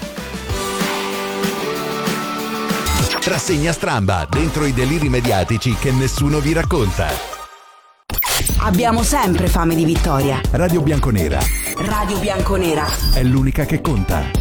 Rassegna stramba, dentro i deliri mediatici che nessuno vi racconta. Abbiamo sempre fame di vittoria. Radio Bianconera. Radio Bianconera È l'unica che conta.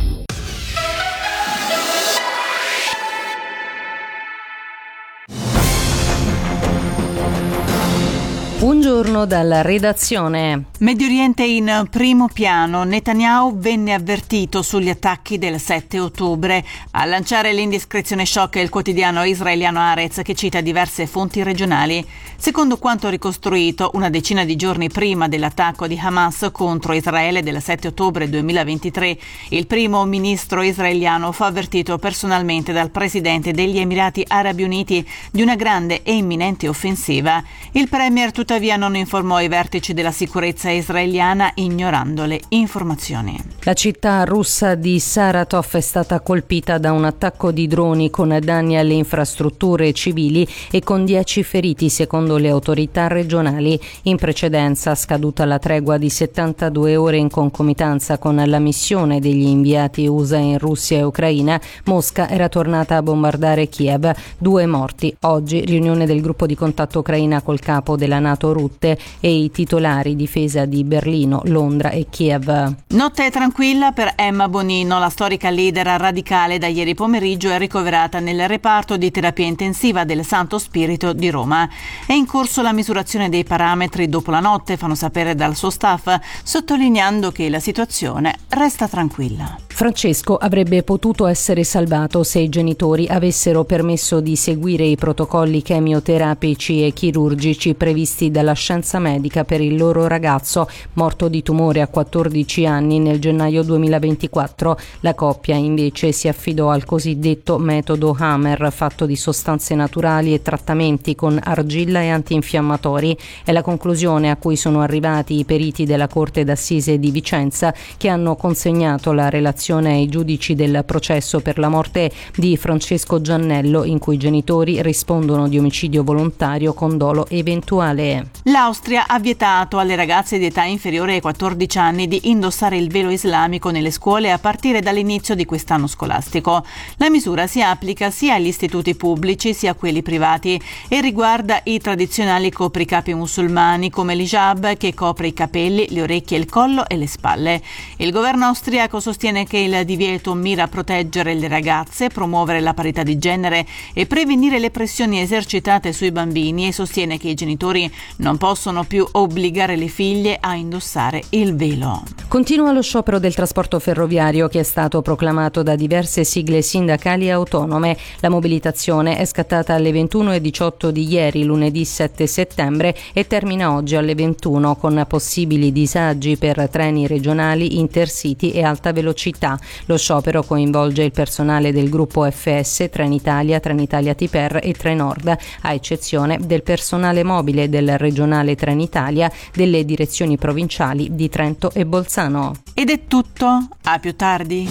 Un giorno dalla redazione. Medio Oriente in primo piano. Netanyahu venne avvertito sugli attacchi del sette ottobre. A lanciare l'indiscrezione shock è il quotidiano israeliano Haaretz, che cita diverse fonti regionali. Secondo quanto ricostruito una decina di giorni prima dell'attacco di Hamas contro Israele del sette ottobre duemilaventitré, il primo ministro israeliano fu avvertito personalmente dal presidente degli Emirati Arabi Uniti di una grande e imminente offensiva. Il premier tuttavia non informò i vertici della sicurezza israeliana, ignorando le informazioni. La città russa di Saratov è stata colpita da un attacco di droni con danni alle infrastrutture civili e con dieci feriti, secondo le autorità regionali. In precedenza, scaduta la tregua di settantadue ore in concomitanza con la missione degli inviati U S A in Russia e Ucraina, Mosca era tornata a bombardare Kiev. Due morti. Oggi riunione del gruppo di contatto ucraina col capo della NATO Rutte e i titolari difesa di Berlino, Londra e Kiev. Notte tranquilla per Emma Bonino, la storica leader radicale da ieri pomeriggio è ricoverata nel reparto di terapia intensiva del Santo Spirito di Roma. È in corso la misurazione dei parametri dopo la notte, fanno sapere dal suo staff, sottolineando che la situazione resta tranquilla. Francesco avrebbe potuto essere salvato se i genitori avessero permesso di seguire i protocolli chemioterapici e chirurgici previsti dalla scienza medica per il loro ragazzo, morto di tumore a quattordici anni nel gennaio duemilaventiquattro. La coppia invece si affidò al cosiddetto metodo Hammer, fatto di sostanze naturali e trattamenti con argilla e antinfiammatori. È la conclusione a cui sono arrivati i periti della Corte d'Assise di Vicenza, che hanno consegnato la relazione ai giudici del processo per la morte di Francesco Giannello, in cui i genitori rispondono di omicidio volontario con dolo eventuale. L'Austria ha vietato alle ragazze di età inferiore ai quattordici anni di indossare il velo islamico nelle scuole a partire dall'inizio di quest'anno scolastico. La misura si applica sia agli istituti pubblici sia a quelli privati e riguarda i tradizionali copricapi musulmani come l'hijab, che copre i capelli, le orecchie, il collo e le spalle. Il governo austriaco sostiene che il divieto mira a proteggere le ragazze, promuovere la parità di genere e prevenire le pressioni esercitate sui bambini, e sostiene che i genitori non possono più obbligare le figlie a indossare il velo. Continua lo sciopero del trasporto ferroviario, che è stato proclamato da diverse sigle sindacali e autonome. La mobilitazione è scattata alle ventuno e diciotto di ieri, lunedì sette settembre, e termina oggi alle ventuno, con possibili disagi per treni regionali, intercity e alta velocità. Lo sciopero coinvolge il personale del gruppo F S, Trenitalia, Trenitalia Tiper e Trenord, a eccezione del personale mobile del regionale Trenitalia, delle direzioni provinciali di Trento e Bolzano. Ed è tutto, a più tardi.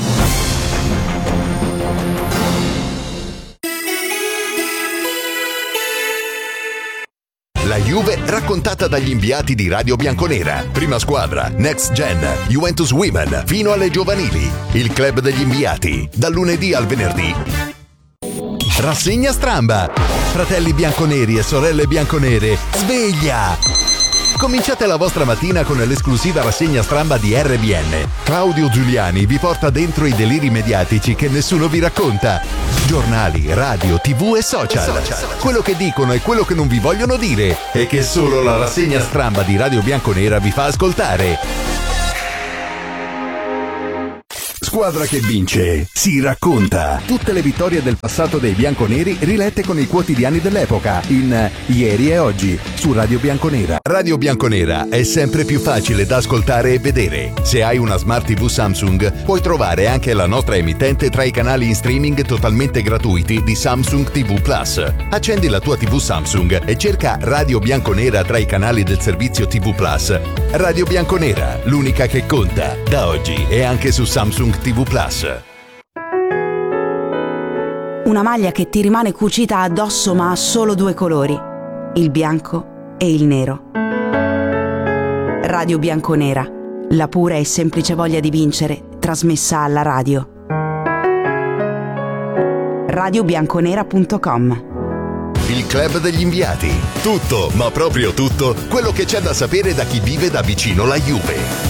La Juve Juve raccontata dagli inviati di Radio Bianconera. Prima squadra, Next Gen, Juventus Women, fino alle giovanili. Il club degli inviati, dal lunedì al venerdì. Rassegna Stramba. Fratelli bianconeri e sorelle bianconere, sveglia! Cominciate la vostra mattina con l'esclusiva rassegna Stramba di R B N. Claudio Giuliani vi porta dentro i deliri mediatici che nessuno vi racconta. Giornali, radio, tv e social. Quello che dicono e quello che non vi vogliono dire e che solo la rassegna Stramba di Radio Bianconera vi fa ascoltare. Squadra che vince si racconta. Tutte le vittorie del passato dei bianconeri rilette con i quotidiani dell'epoca in Ieri e Oggi su Radio Bianconera. Radio Bianconera è sempre più facile da ascoltare e vedere. Se hai una Smart tivù Samsung, puoi trovare anche la nostra emittente tra i canali in streaming totalmente gratuiti di Samsung tivù Plus. Accendi la tua tivù Samsung e cerca Radio Bianconera tra i canali del servizio tivù Plus. Radio Bianconera, l'unica che conta. Da oggi e anche su Samsung tivù Plus. Una maglia che ti rimane cucita addosso ma ha solo due colori, il bianco e il nero. Radio Bianconera, la pura e semplice voglia di vincere trasmessa alla radio. radio bianconera punto com. Il club degli inviati. Tutto, ma proprio tutto, quello che c'è da sapere da chi vive da vicino la Juve.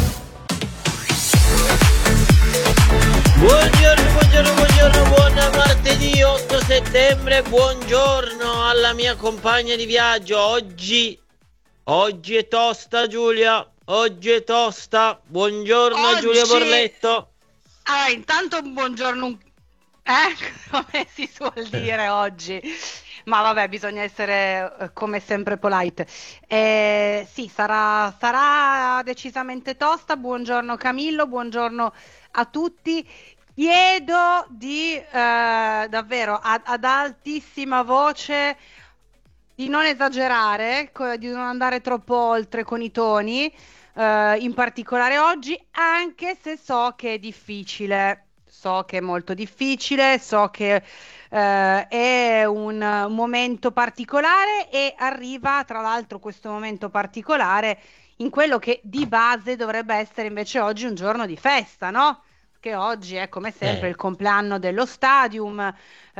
Buongiorno, buongiorno, buongiorno, buon martedì otto settembre, buongiorno alla mia compagna di viaggio. Oggi, oggi è tosta Giulia, oggi è tosta. Buongiorno oggi... a Giulia Borletto. Ah, intanto un buongiorno, eh, come si suol dire oggi. Ma vabbè, bisogna essere eh, come sempre polite. Eh, sì, sarà, sarà decisamente tosta. Buongiorno Camillo, buongiorno a tutti. Chiedo di eh, davvero ad, ad altissima voce di non esagerare, co- di non andare troppo oltre con i toni, eh, in particolare oggi, anche se so che è difficile. So che è molto difficile, so che eh, è un momento particolare e arriva tra l'altro questo momento particolare in quello che di base dovrebbe essere invece oggi un giorno di festa, no? Che oggi è come sempre eh. il compleanno dello Stadium,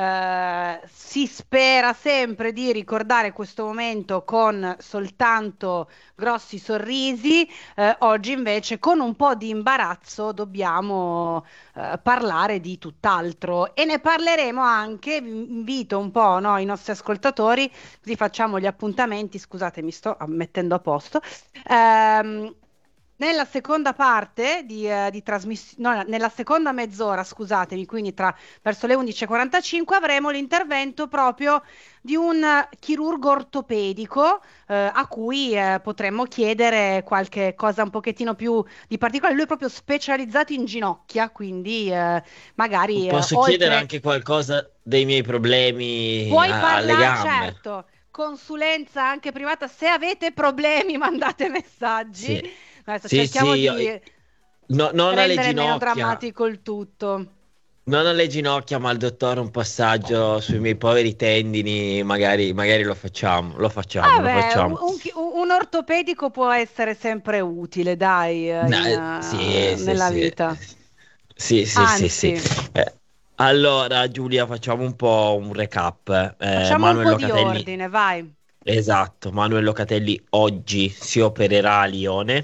eh, si spera sempre di ricordare questo momento con soltanto grossi sorrisi, eh, oggi invece con un po' di imbarazzo dobbiamo eh, parlare di tutt'altro e ne parleremo anche, invito un po', no, i nostri ascoltatori, così facciamo gli appuntamenti, scusate mi sto mettendo a posto, ehm, nella seconda parte di, uh, di trasmissione, no, nella seconda mezz'ora, scusatemi, quindi tra verso le undici e quarantacinque avremo l'intervento proprio di un chirurgo ortopedico eh, a cui eh, potremmo chiedere qualche cosa un pochettino più di particolare. Lui è proprio specializzato in ginocchia, quindi eh, magari posso eh, oltre... chiedere anche qualcosa dei miei problemi Puoi a- alle parlare, gambe? certo, consulenza anche privata, se avete problemi mandate messaggi. Sì. Adesso Sì, cerchiamo sì, di io- no, non alle rendere meno ginocchia. drammatico il tutto. Non alle ginocchia, ma al dottore un passaggio sui miei poveri tendini, magari, magari lo facciamo, lo facciamo, lo Vabbè, facciamo. un, un- un ortopedico può essere sempre utile, dai, eh, No, in, sì, sì, nella sì. vita. Sì, sì, Anzi. sì, sì. Eh, allora, Giulia, facciamo un po' un recap. Eh, Facciamo Manuel un po' di Locatelli, ordine, vai. esatto, Manuel Locatelli oggi si opererà a Lione,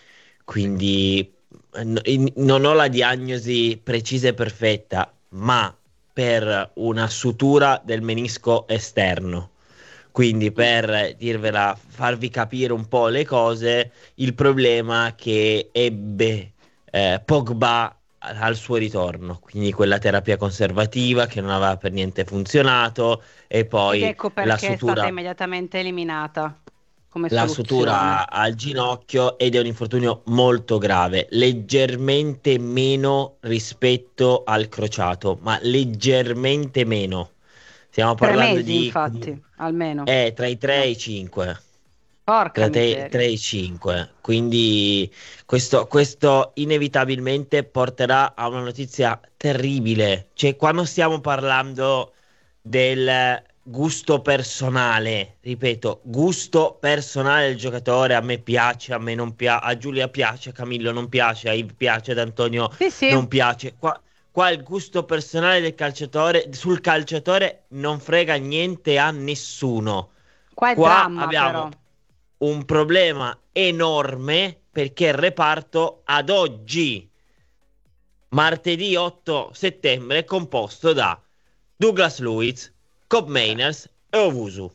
quindi eh, n- in- non ho la diagnosi precisa e perfetta, ma per una sutura del menisco esterno. Quindi per dirvela, farvi capire un po' le cose, il problema che ebbe eh, Pogba al suo ritorno, quindi quella terapia conservativa che non aveva per niente funzionato e poi Ed ecco la perché è sutura stata immediatamente eliminata come la soluzione. sutura al ginocchio ed è un infortunio molto grave, leggermente meno rispetto al crociato, ma leggermente meno. Stiamo Tre parlando mesi, di infatti, almeno. eh, tra i tre e i cinque. Porca Tra te- miseria. tre e i cinque. Quindi questo, questo inevitabilmente porterà a una notizia terribile. Cioè, quando stiamo parlando del gusto personale, ripeto, gusto personale del giocatore, a me piace, a me non piace, a Giulia piace, a Camillo non piace, a Yves piace, ad Antonio Sì, sì. non piace. Qua, qua il gusto personale del calciatore, sul calciatore non frega niente a nessuno. Qua è Qua dramma, abbiamo però. un problema enorme perché il reparto ad oggi, martedì otto settembre, è composto da Douglas Luiz, Cobb Mainers e Owusu.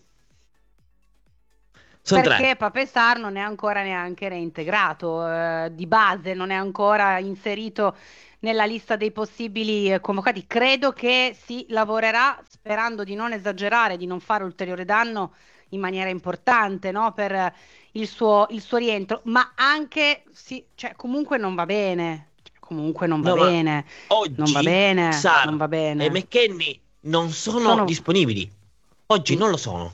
Sono Perché tre. Pape Sarr non è ancora neanche reintegrato, eh, di base non è ancora inserito nella lista dei possibili eh, convocati. Credo che si lavorerà, sperando di non esagerare, di non fare ulteriore danno in maniera importante, no, per eh, il suo, il suo rientro, ma anche, sì, cioè, comunque non va bene, Cioè, comunque non va No, ma bene, non va oggi bene, Sarr non va e bene. McKennie non sono, Sono- disponibili. Oggi Mm. non lo sono.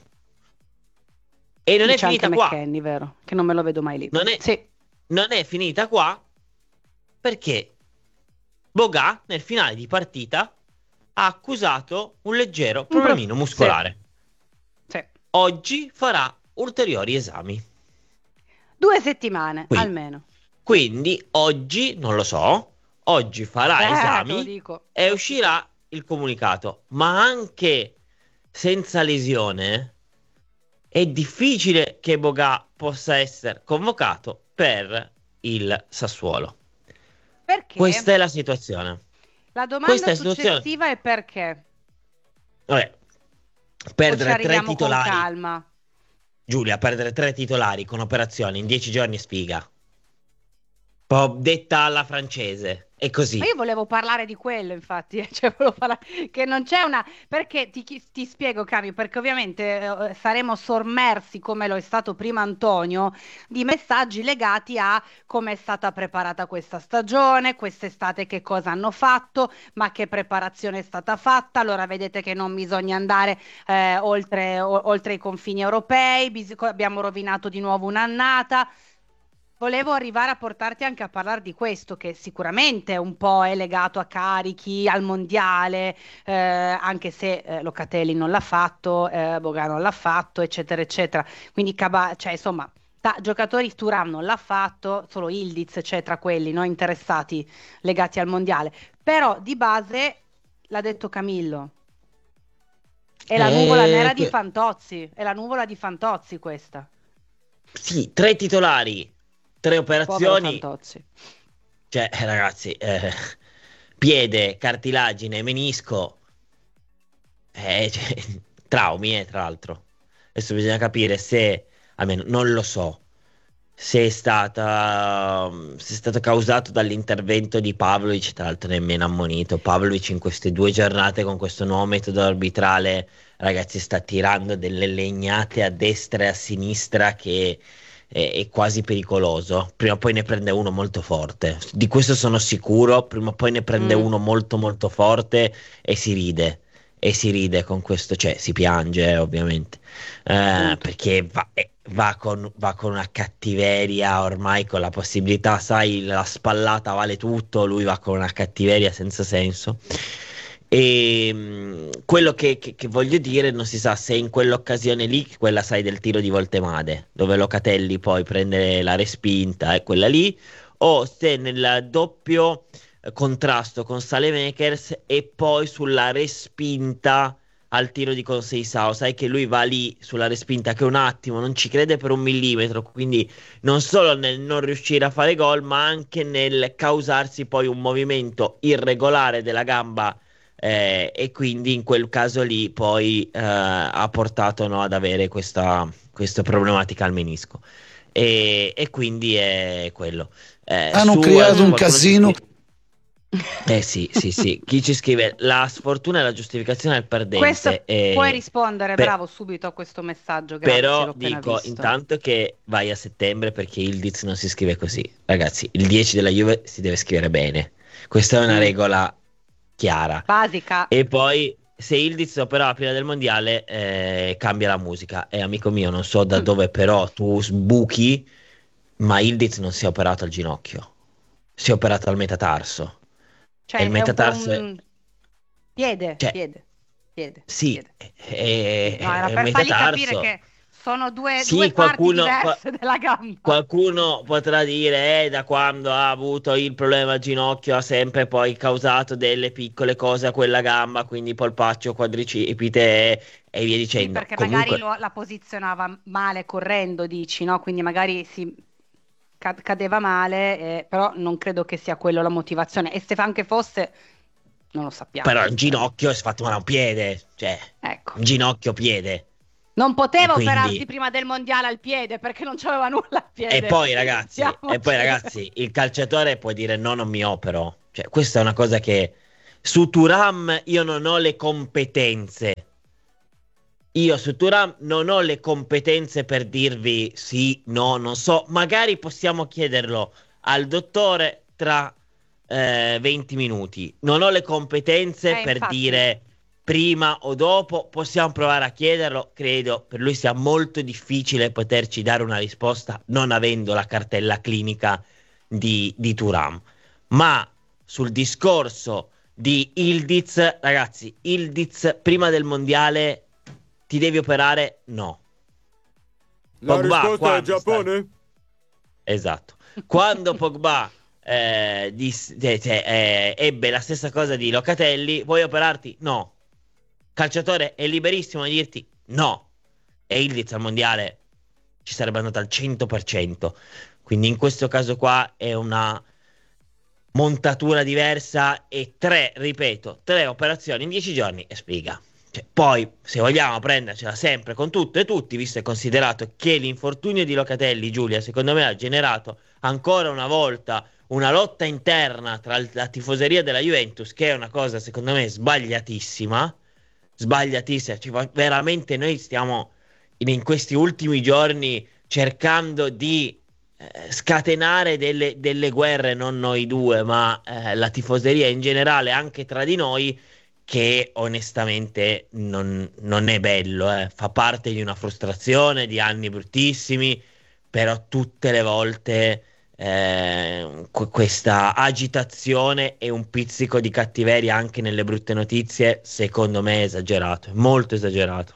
E non è C'è anche finita qua. McKennie, vero? Che non me lo vedo mai lì. Non è, Sì. non è finita qua perché Boga nel finale di partita ha accusato un leggero problemino muscolare. Sì. Sì. Oggi farà ulteriori esami. Due settimane, Qui. almeno. Quindi oggi, non lo so, oggi farà Eh, te lo esami dico. e uscirà il comunicato. Ma anche senza lesione è difficile che Boga possa essere convocato per il Sassuolo. Perché? Questa è la situazione. La domanda questa è la situazione. successiva è perché? Vabbè, O ci perdere tre arriviamo con titolari, calma? Giulia, perdere tre titolari con operazioni in dieci giorni è sfiga. Po' detta alla francese, è così. Ma io volevo parlare di quello, infatti, eh, cioè volevo parlare che non c'è una. Perché ti, chi- ti spiego, Cami, perché ovviamente eh, saremo sommersi, come lo è stato prima Antonio, di messaggi legati a come è stata preparata questa stagione, quest'estate che cosa hanno fatto, ma che preparazione è stata fatta. Allora vedete che non bisogna andare eh, oltre, o- oltre i confini europei, bis- abbiamo rovinato di nuovo un'annata. Volevo arrivare a portarti anche a parlare di questo, che sicuramente un po' è legato a carichi, al mondiale, eh, anche se eh, Locatelli non l'ha fatto, eh, Boga non l'ha fatto, eccetera, eccetera. Quindi, Caba- cioè, insomma, ta- giocatori, Thuram non l'ha fatto, solo Ildiz c'è tra quelli no, interessati legati al mondiale. Però di base l'ha detto Camillo. È la Eh, nuvola nera di que- Fantozzi, è la nuvola di Fantozzi questa. Sì, tre titolari, tre Povero operazioni. Fantozzi. Cioè, eh, ragazzi, eh, piede, cartilagine, menisco, eh, cioè, traumi, eh, tra l'altro. Adesso bisogna capire se, almeno non lo so, se è stata, se è stato causato dall'intervento di Pavlovic, tra l'altro nemmeno ammonito. Pavlovic in queste due giornate con questo nuovo metodo arbitrale, ragazzi, sta tirando delle legnate a destra e a sinistra che è, è quasi pericoloso. Prima o poi ne prende uno molto forte, di questo sono sicuro. Prima o poi ne prende Mm. uno molto molto forte e si ride. E si ride con questo, cioè si piange eh, ovviamente, eh, Appunto. perché va, eh, va con, va con una cattiveria ormai, con la possibilità, sai, la spallata vale tutto, lui va con una cattiveria senza senso. E mh, quello che, che- che voglio dire, non si sa se in quell'occasione lì, quella sai del tiro di Voltemade, dove Locatelli poi prende la respinta, è quella lì, o se nel doppio eh, contrasto con Saelemaekers e poi sulla respinta al tiro di Conceição, sai che lui va lì sulla respinta che un attimo non ci crede per un millimetro, quindi non solo nel non riuscire a fare gol, ma anche nel causarsi poi un movimento irregolare della gamba, eh, e quindi in quel caso lì poi eh, ha portato no, ad avere questa, questa problematica al menisco. E, e quindi è quello. Eh, Hanno su- creato un qualcuno ci casino. scrive- Eh sì, sì, sì. Chi ci scrive la sfortuna è la giustificazione del perdente. Questo e- puoi rispondere, per- bravo, subito a questo messaggio, grazie, Però l'ho appena dico visto. intanto che vai a settembre perché il Diz non si scrive così. Ragazzi, il dieci della Juve si deve scrivere bene. Questa è una Mm. regola chiara. Basica. E poi se Ildiz opera prima del mondiale eh, cambia la musica. E amico mio, non so da Mm. dove però tu sbuchi, ma Ildiz non si è operato al ginocchio, si è operato al metatarso. Cioè, E il è un po' metatarso è- un piede, Cioè, piede. Piede. Sì, piede. è, No, era è per fargli capire metatarso. che sono due, Sì, due qualcuno, parti qua- diverse della gamba. qualcuno potrà dire, eh, da quando ha avuto il problema al ginocchio ha sempre poi causato delle piccole cose a quella gamba, quindi polpaccio, quadricipite e, e via Sì, dicendo. perché magari Comunque, lo- la posizionava male correndo, dici, no? Quindi magari si ca- cadeva male, eh, però non credo che sia quello la motivazione. E se anche fosse, non lo sappiamo, però il sinceramente. ginocchio si è fatto male a un piede, cioè, Ecco. un ginocchio-piede. Non poteva Quindi- operarsi prima del mondiale al piede perché non c'aveva nulla al piede. E poi ragazzi, e poi Diciamocelo. ragazzi, il calciatore può dire no, non mi opero. Cioè, questa è una cosa che su Thuram io non ho le competenze. Io su Thuram non ho le competenze per dirvi sì, no, non so. Magari possiamo chiederlo al dottore tra eh, venti minuti. Non ho le competenze Eh, per infatti. dire prima o dopo. Possiamo provare a chiederlo. Credo per lui sia molto difficile poterci dare una risposta non avendo la cartella clinica di, di Thuram. Ma sul discorso di Ildiz, ragazzi, Ildiz prima del mondiale ti devi operare? No. La Pogba, risposta è quando Giappone? Esatto. Quando Pogba eh, dis- cioè, cioè, eh, ebbe la stessa cosa di Locatelli, vuoi operarti? No. Calciatore è liberissimo di dirti no. E Ildiz al mondiale ci sarebbe andato al cento per cento. Quindi in questo caso qua è una montatura diversa e tre, ripeto, tre operazioni in dieci giorni e spiga. Cioè, poi, se vogliamo prendercela sempre con tutto e tutti, visto e considerato che l'infortunio di Locatelli, Giulia, secondo me ha generato ancora una volta una lotta interna tra l- la tifoseria della Juventus, che è una cosa, secondo me, sbagliatissima. Sbagliatissima. Cioè, va- veramente noi stiamo in, in questi ultimi giorni cercando di eh, scatenare delle, delle guerre, non noi due, ma eh, la tifoseria in generale, anche tra di noi, che onestamente non, non è bello, eh. Fa parte di una frustrazione, di anni bruttissimi, però tutte le volte eh, que- questa agitazione e un pizzico di cattiveria anche nelle brutte notizie, secondo me è esagerato, è molto esagerato.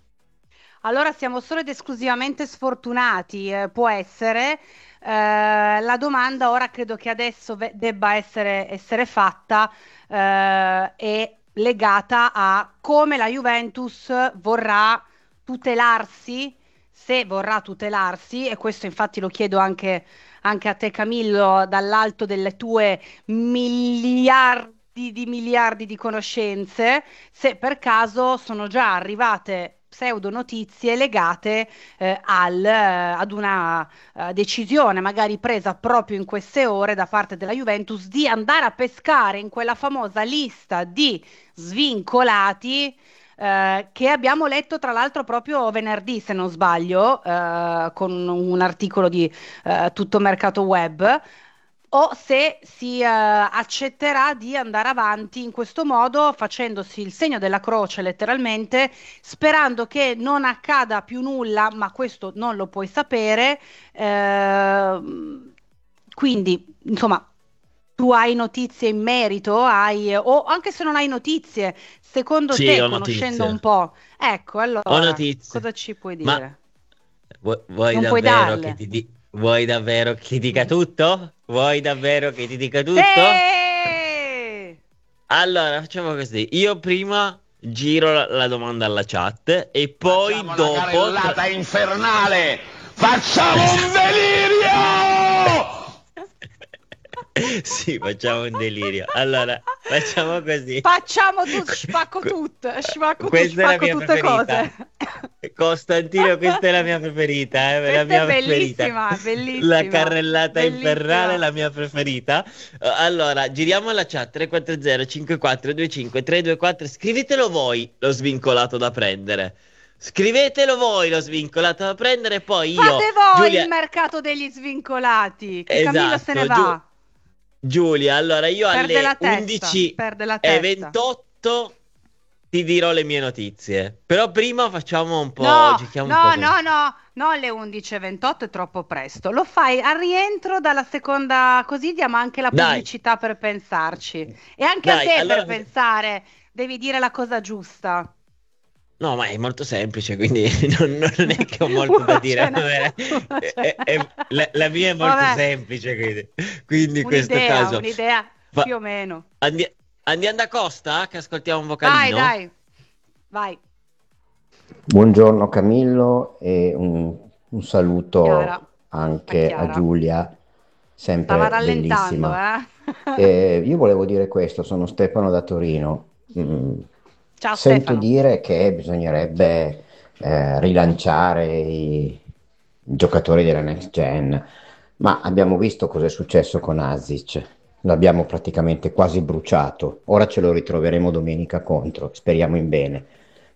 Allora siamo solo ed esclusivamente sfortunati, eh, può essere. Eh, la domanda ora credo che adesso ve- debba essere, essere fatta eh, e legata a come la Juventus vorrà tutelarsi, se vorrà tutelarsi, e questo infatti lo chiedo anche, anche a te Camillo, dall'alto delle tue miliardi di miliardi di conoscenze, se per caso sono già arrivate pseudo notizie legate eh, al, eh, ad una eh, decisione magari presa proprio in queste ore da parte della Juventus di andare a pescare in quella famosa lista di svincolati eh, che abbiamo letto tra l'altro proprio venerdì, se non sbaglio, eh, con un articolo di eh, Tutto Mercato Web, o se si eh, accetterà di andare avanti in questo modo, facendosi il segno della croce letteralmente, sperando che non accada più nulla, ma questo non lo puoi sapere. Ehm, quindi, insomma, tu hai notizie in merito, hai, o anche se non hai notizie, secondo Sì, te, ho conoscendo notizie. un po', ecco, Ho allora, notizie. cosa ci puoi Ma dire? Vuoi, vuoi Non puoi davvero darle. che ti di- vuoi davvero che ti dica tutto? Vuoi davvero che ti dica tutto? Sì! Allora, facciamo così. Io prima giro la, la domanda alla chat e poi Facciamo una dopo carrellata infernale! Facciamo un delirio! Sì, facciamo un delirio. Allora, facciamo così. Facciamo tutto, spacco tutto, spacco, Questa è la spacco mia tutte preferita. cose. Costantino, questa è la mia preferita, eh, la Questa mia è preferita. bellissima, bellissima. La carrellata bellissima. infernale è la mia preferita. Uh, Allora, giriamo alla chat tre quattro zero cinque quattro due cinque tre due quattro. Scrivetelo voi lo svincolato da prendere. Scrivetelo voi lo svincolato da prendere, poi io Fate voi Giulia- il mercato degli svincolati, che Camillo se ne Esatto, va. Giulia, allora io Perde alle la testa, undici perde la e testa. ventotto ti dirò le mie notizie. Però prima facciamo un po', No, giochiamo un no, po' con- no, no, no, alle undici e ventotto è troppo presto. Lo fai al rientro dalla seconda, così diamo anche la Dai. pubblicità per pensarci. E anche Dai, a te allora- per pensare devi dire la cosa giusta. No, ma è molto semplice, quindi non, non è che ho molto da dire. Vabbè, è- è- la, la mia è molto Vabbè. semplice, quindi, quindi in questo Un'idea, caso un'idea Va- più o meno. andi- andiamo da Costa, che ascoltiamo un Dai, vocalino. dai, vai. Buongiorno Camillo e un, un saluto Chiara, anche a Chiara. Giulia, sempre Stava rallentando, bellissima. eh? E io volevo dire questo, sono Stefano da Torino. Mm, Ciao Sento Stefano. dire che bisognerebbe eh, rilanciare i giocatori della next gen, ma abbiamo visto cosa è successo con Azic, l'abbiamo praticamente quasi bruciato, ora ce lo ritroveremo domenica contro, speriamo in bene.